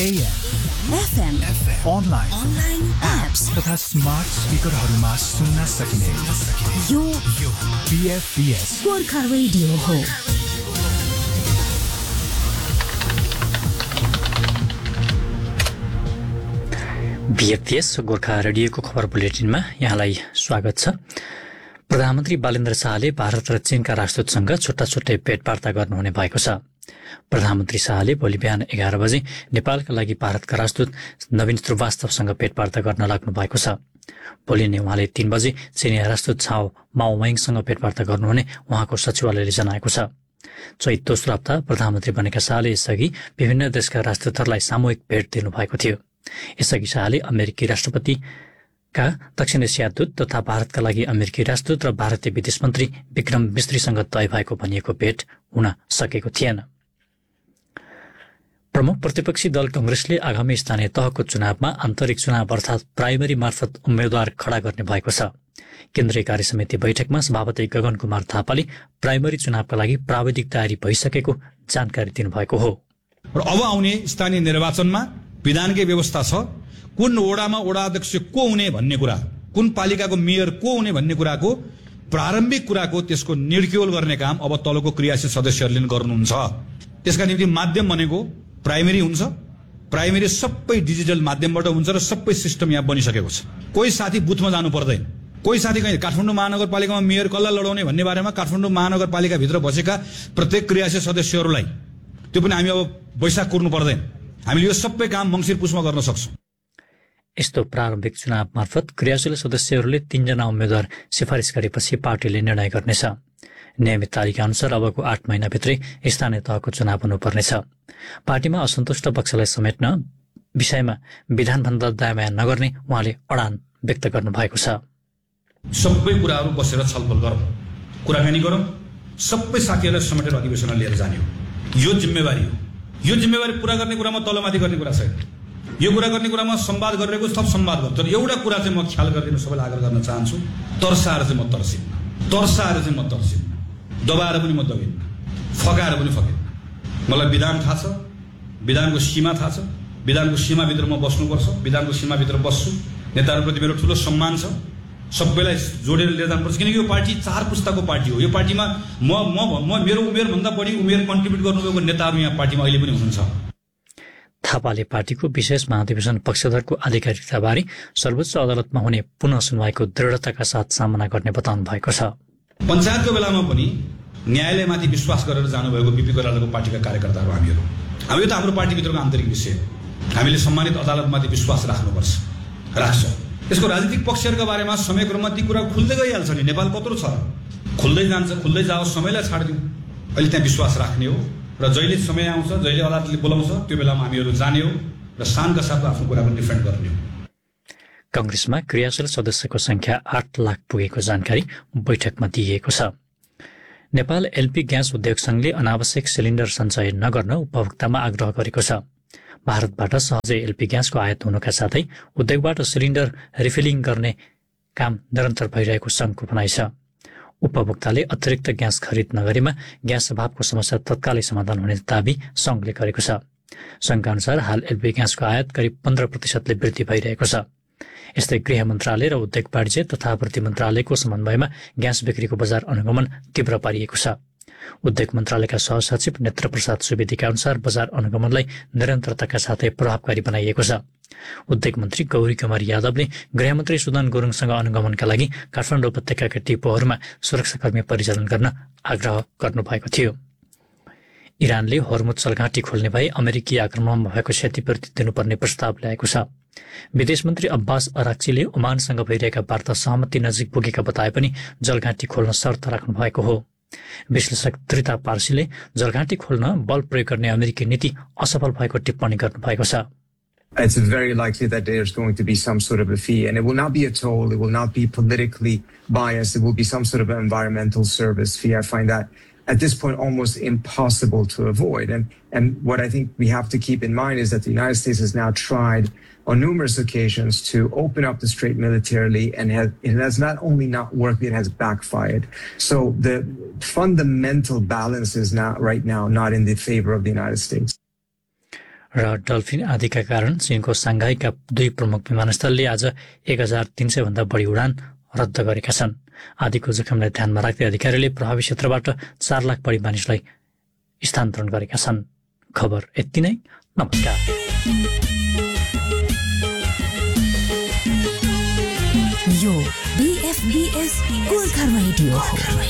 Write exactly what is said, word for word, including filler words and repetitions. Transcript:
A M, F M, online, online apps तथा smart स्पिकरहरूमा सुन्न सकिने यो B F B S Gorkha radio हो। B F B S Gorkha रेडियोको खबर बुलेटिनमा यहाँलाई स्वागत छ। प्रधानमन्त्री बालेन्द्र शाहले भारत र चीनका राष्ट्रदूतसँग छुट्टा छुट्टै भेटवार्ता गर्नुहुने भएको छ। प्रधानमन्त्री शाहले भोलि बिहान एघार बजे नेपालका लागि भारतका राष्ट्रदूत नवीन श्रीवास्तवसँग भेटवार्ता गर्न लाग्नु भएको छ। भोलि नै उहाँले तीन बजे चीनी राष्ट्रदूत छाओ माओवाङसँग भेटवार्ता गर्नुहुने उहाँको सचिवालयले जनाएको छ। चैत दोस्रो हप्ता प्रधानमन्त्री बनेका शाहले यसअघि विभिन्न देशका राष्ट्रदूतहरूलाई सामूहिक भेट दिनुभएको थियो। यसअघि शाहले अमेरिकी राष्ट्रपतिका दक्षिण एसिया दूत तथा भारतका लागि अमेरिकी राष्ट्रदूत र भारतीय विदेश मन्त्री विक्रम मिश्रीसँग तय भएको भनिएको भेट हुन सकेको थिएन। प्रमुख प्रतिपक्षी दल कांग्रेसले आगामी स्थानीय तहको चुनावमा आन्तरिक चुनाव अर्थात् प्राइमरी मार्फत उम्मेद्वार खडा गर्ने भएको छ। केन्द्रीय कार्य समिति बैठकमा सभापति गगन कुमार थापाले प्राइमरी चुनावका लागि प्राविधिक तयारी भइसकेको जानकारी दिनुभएको हो। र अब आउने स्थानीय निर्वाचनमा विधानकै व्यवस्था छ। कुन वडामा वडा अध्यक्ष को हुने भन्ने कुरा, कुन पालिकाको मेयर को हुने भन्ने कुराको प्रारम्भिक कुराको त्यसको निर्क्योल गर्ने काम अब तलको क्रियाशील सदस्यहरूले गर्नुहुन्छ। त्यसका निम्ति माध्यम भनेको प्राइमरी हुन्छ। प्राइमरी सबै डिजिटल माध्यमबाट हुन्छ र सबै सिस्टम यहाँ बनिसकेको छ। कोही साथी बुथमा जानु पर्दैन। कोही साथी कहीँ काठमाडौँ महानगरपालिकामा मेयर कसलाई लडाउने भन्ने बारेमा काठमाडौँ महानगरपालिकाभित्र बसेका प्रत्येक क्रियाशील सदस्यहरूलाई त्यो पनि हामी अब बैशाख कुर्नु पर्दैन। हामीले यो सबै काम मङ्सिर पुसमा गर्न सक्छौँ। यस्तो प्रारम्भिक चुनाव मार्फत क्रियाशील सदस्यहरूले तीनजना उम्मेद्वार सिफारिस गरेपछि पार्टीले निर्णय गर्नेछ। नियमित तालिका अनुसार अबको आठ महिनाभित्रै स्थानीय तहको चुनाव हुनुपर्नेछ। पार्टीमा असन्तुष्ट पक्षलाई समेट्न विषयमा विधानभन्दा दायाँ नगर्ने उहाँले अडान व्यक्त गर्नु भएको छ। सबै कुराहरू बसेर छलफल गरौँ, कुराकानी गरौँ, सबै साथीहरूलाई समेटेर अधिवेशनमा लिएर जाने हो। यो जिम्मेवारी हो। यो जिम्मेवारी पूरा गर्ने कुरामा तलमाथि गर्ने कुरा छैन। यो कुरा गर्ने कुरामा संवाद गरिरहेको थप संवाद गर्छ। तर एउटा कुरा चाहिँ म ख्याल गरिदिनु सबैलाई आग्रह गर्न चाहन्छु, तर्साएर चाहिँ म तर्सिन्न, तर्साएर चाहिँ म तर्सिन्न, दबाएर पनि म दबिन्न, फकाएर पनि फकिन्न। मलाई विधान थाहा छ, विधानको सीमा थाहा छ, विधानको सीमाभित्र म बस्नुपर्छ, विधानको सीमाभित्र बस्छु। नेताहरूप्रति मेरो ठुलो सम्मान छ, सबैलाई जोडेर लिएर जानुपर्छ। किनकि यो पार्टी चार पुस्ताको पार्टी हो। यो पार्टीमा म म म मेरो उमेरभन्दा बढी उमेर कन्ट्रिब्युट गर्नुभएको नेताहरू यहाँ पार्टीमा अहिले पनि हुनुहुन्छ। थापाले पार्टीको विशेष महाधिवेशन पक्षधरको आधिकारिकताबारे सर्वोच्च अदालतमा हुने पुनः सुनवाईको दृढताका साथ सामना गर्ने बताउनु भएको छ। पञ्चायतको बेलामा पनि न्यायालयमाथि विश्वास गरेर जानुभएको बिपी कोइरालाको पार्टीका कार्यकर्ताहरू हामीहरू हामी त हाम्रो पार्टीभित्रको आन्तरिक विषय हो। हामीले सम्मानित अदालतमाथि विश्वास राख्नुपर्छ, राख्छ। यसको राजनीतिक पक्षहरूका बारेमा समय क्रममा ती कुरा खुल्दै गइहाल्छ नि। नेपाल कत्रो छ, खुल्दै जान्छ, खुल्दै जाओस्, समयलाई छाडिदिउँ। अहिले त्यहाँ विश्वास राख्ने हो र जहिले समय आउँछ, जहिले अदालतले बोलाउँछ त्यो बेलामा हामीहरू जाने हो र शानका साथ आफ्नो कुरा पनि डिफेन्ड गर्ने हो। कांग्रेसमा क्रियाशील सदस्यको संख्या आठ लाख पुगेको जानकारी बैठकमा दिइएको छ। नेपाल एलपी ग्यास उद्योग संघले अनावश्यक सिलिन्डर सञ्चय नगर्न उपभोक्तामा आग्रह गरेको छ। भारतबाट सहजै एलपी ग्यासको आयात हुनुका साथै उद्योगबाट सिलिन्डर रिफिलिङ गर्ने काम निरन्तर भइरहेको संघको भनाइ छ। उपभोक्ताले अतिरिक्त ग्यास खरिद नगरेमा ग्यास अभावको समस्या तत्कालै समाधान हुने दावी संघले गरेको छ। संघका अनुसार हाल एलपी ग्यासको आयात करिब पन्ध्र प्रतिशतले वृद्धि भइरहेको छ। यस्तै गृह मन्त्रालय र उद्योग वाणिज्य तथा आपूर्ति मन्त्रालयको समन्वयमा ग्यास बिक्रीको बजार अनुगमन तीव्र पारिएको छ। उद्योग मन्त्रालयका सहसचिव नेत्र प्रसाद सुवेदीका अनुसार बजार अनुगमनलाई निरन्तरताका साथै प्रभावकारी बनाइएको छ। उद्योग मन्त्री गौरी कुमार यादवले गृहमन्त्री सुदन गुरुङसँग अनुगमनका लागि काठमाडौँ उपत्यकाका टिपोहरूमा सुरक्षाकर्मी परिचालन गर्न आग्रह गर्नुभएको थियो। इरानले हर्मुज जलघाटी खोल्ने भए अमेरिकी आक्रमणमा भएको क्षतिपूर्ति दिनुपर्ने प्रस्ताव ल्याएको छ। विदेश मन्त्री अब्बास अराक्चीले ओमानसँग भइरहेका वार्ता सहमति नजिक पुगेका बताए पनि जलघाटी खोल्न शर्त राख्नु भएको हो। विश्लेषक त्रिता पार्सीले जलघाटी खोल्न बल प्रयोग गर्ने अमेरिकी नीति असफल भएको टिप्पणी गर्नु भएको छ। It's very likely that there's going to be some sort of a fee, and it will not be a toll, it will not be politically biased, it will be some sort of an environmental service fee. I find that at this point almost impossible to avoid. And and what I think we have to keep in mind is that the United States has now tried on numerous occasions to open up the strait militarily, and has, it has not only not worked, it has backfired. So the fundamental balance is not right now not in the favor of the United States. र dolphin आदिका कारण चीनको सांघाईका दुई प्रमुख विमानस्थलले आज एक हजार तीन सय भन्दा बढी उडान रद्द गरेका छन्। आदिको जोखिमलाई ध्यानमा राख्दै अधिकारीले प्रभावित क्षेत्रबाट चार लाख बढी मानिसलाई स्थानान्तरण गरेका छन्। खबर यति नै। नमस्कार। यो बीएफबीएस गोर्खा रेडियो हो।